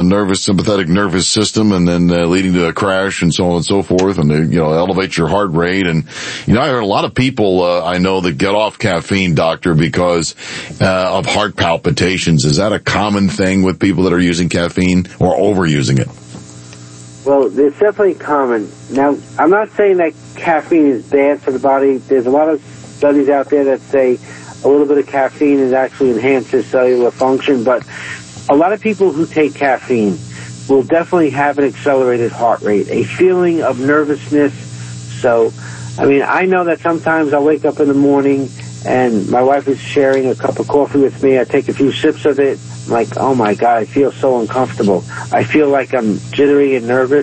sympathetic nervous system, and then leading to a crash and so on and so forth, and elevate your heart rate. And I heard a lot of people I know that get off caffeine, doctor, because of heart palpitations. Is that a common thing with people that are using caffeine or overusing it? Well, it's definitely common. Now, I'm not saying that caffeine is bad for the body. There's a lot of studies out there that say a little bit of caffeine is actually enhances cellular function, but a lot of people who take caffeine will definitely have an accelerated heart rate, a feeling of nervousness. So, I know that sometimes I'll wake up in the morning and my wife is sharing a cup of coffee with me. I take a few sips of it. I'm like, oh my God, I feel so uncomfortable. I feel like I'm jittery and nervous.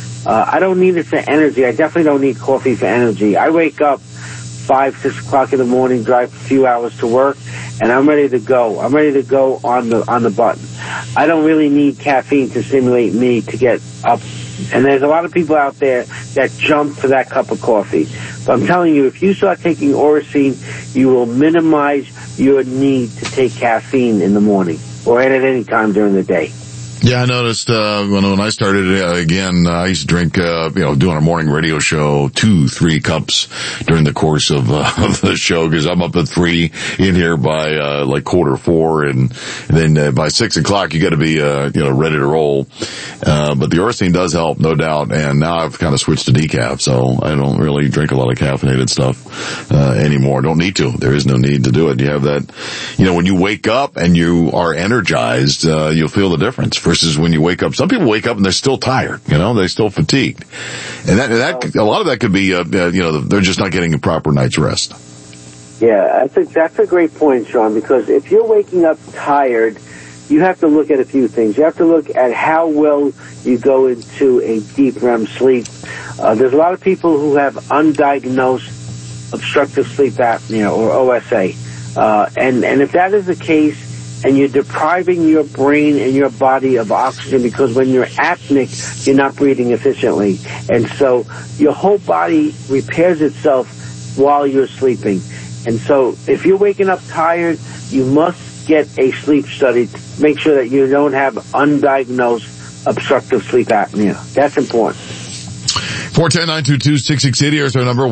I don't need it for energy. I definitely don't need coffee for energy. I wake up 5, 6 o'clock in the morning, drive a few hours to work, and I'm ready to go. I'm ready to go on the button. I don't really need caffeine to stimulate me to get up. And there's a lot of people out there that jump for that cup of coffee. But I'm telling you, if you start taking Oracene, you will minimize your need to take caffeine in the morning or at any time during the day. Yeah, I noticed when I started again, I used to drink, doing a morning radio show, 2-3 cups during the course of the show, because I'm up at 3 in here by like 3:45, and then by 6 o'clock you got to be ready to roll. But the Oracene does help, no doubt. And now I've kind of switched to decaf, so I don't really drink a lot of caffeinated stuff anymore. Don't need to. There is no need to do it. You have that, when you wake up and you are energized, you'll feel the difference. Versus when you wake up, some people wake up and they're still tired, they're still fatigued. And that a lot of that could be, they're just not getting a proper night's rest. Yeah, that's a great point, Sean, because if you're waking up tired, you have to look at a few things. You have to look at how well you go into a deep REM sleep. There's a lot of people who have undiagnosed obstructive sleep apnea or OSA. And if that is the case, and you're depriving your brain and your body of oxygen, because when you're apneic, you're not breathing efficiently. And so your whole body repairs itself while you're sleeping. And so if you're waking up tired, you must get a sleep study to make sure that you don't have undiagnosed obstructive sleep apnea. That's important. 410-922-6680 is our number,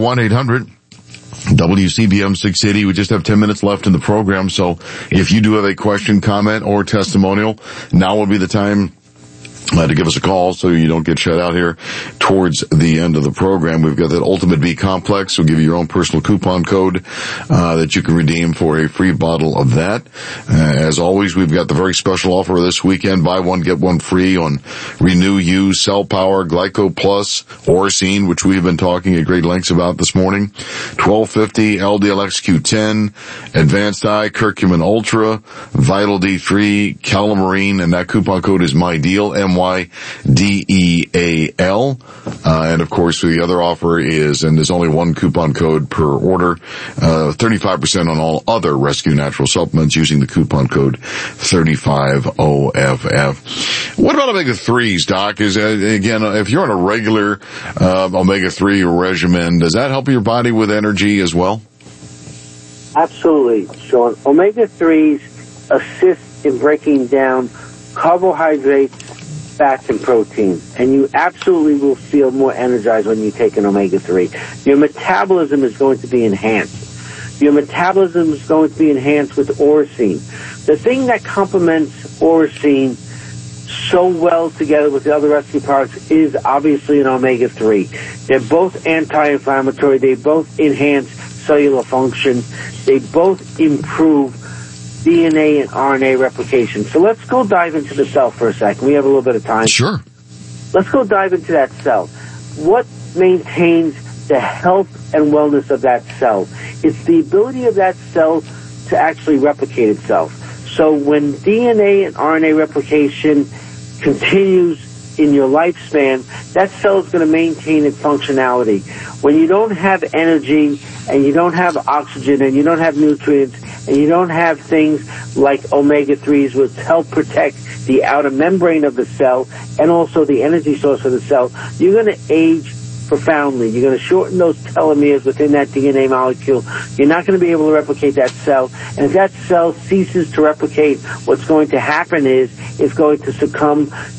1-800-WCBM 680. We just have 10 minutes left in the program, so if you do have a question, comment, or testimonial, now will be the time to give us a call so you don't get shut out here towards the end of the program. We've got that Ultimate B Complex. We'll give you your own personal coupon code that you can redeem for a free bottle of that. As always, we've got the very special offer this weekend. Buy one, get one free on Renew You, Cell Power, Glyco Plus, Oracene, which we've been talking at great lengths about this morning, 1250, LDLX Q10, Advanced Eye, Curcumin Ultra, Vital D3, Calamarine, and that coupon code is MyDeal, MyDeal. And of course, the other offer is, and there's only one coupon code per order, 35% on all other Rescue Natural supplements using the coupon code 35OFF. What about omega-3s, Doc? Again, if you're on a regular omega-3 regimen, does that help your body with energy as well? Absolutely, Sean. Omega-3s assist in breaking down carbohydrates, fats, and protein, and you absolutely will feel more energized when you take an omega-3. Your metabolism is going to be enhanced. Your metabolism is going to be enhanced with Oracene. The thing that complements Oracene so well together with the other rescue products is obviously an omega-3. They're both anti-inflammatory. They both enhance cellular function. They both improve DNA and RNA replication. So let's go dive into the cell for a second. We have a little bit of time. Sure. Let's go dive into that cell. What maintains the health and wellness of that cell? It's the ability of that cell to actually replicate itself. So when DNA and RNA replication continues in your lifespan, that cell is going to maintain its functionality. When you don't have energy and you don't have oxygen and you don't have nutrients and you don't have things like omega-3s which help protect the outer membrane of the cell and also the energy source of the cell, you're going to age profoundly. You're going to shorten those telomeres within that DNA molecule. You're not going to be able to replicate that cell. And if that cell ceases to replicate, what's going to happen is it's going to succumb